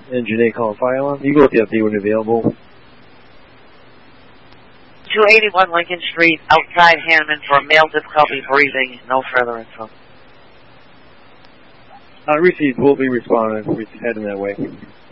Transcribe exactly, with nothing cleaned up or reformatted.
Engine eight calling fire alarm. You go with the update when available. two eighty-one Lincoln Street, outside Hanneman for male difficulty breathing. No further info. Uh, received. We'll be responding. We're heading that way.